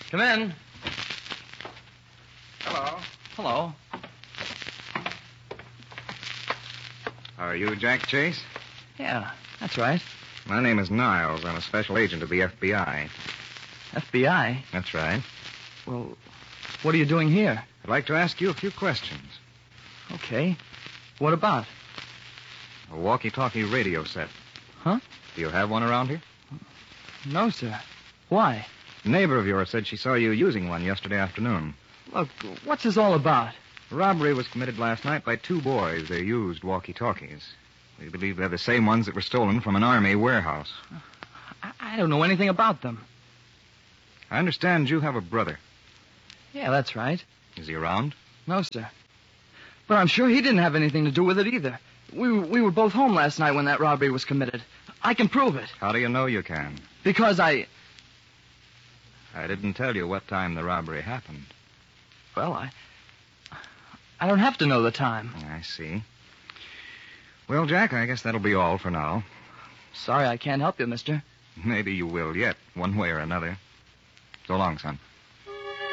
Come in. Hello. Hello. Are you Jack Chase? Yeah, that's right. My name is Niles. I'm a special agent of the FBI. FBI? That's right. Well, what are you doing here? I'd like to ask you a few questions. Okay. What about? A walkie-talkie radio set. Huh? Do you have one around here? No, sir. Why? A neighbor of yours said she saw you using one yesterday afternoon. Look, what's this all about? A robbery was committed last night by two boys. They used walkie-talkies. We believe they're the same ones that were stolen from an army warehouse. I don't know anything about them. I understand you have a brother. Yeah, that's right. Is he around? No, sir. But I'm sure he didn't have anything to do with it either. We were both home last night when that robbery was committed. I can prove it. How do you know you can? Because I didn't tell you what time the robbery happened. Well, I don't have to know the time. I see. Well, Jack, I guess that'll be all for now. Sorry I can't help you, mister. Maybe you will yet, one way or another. So long, son.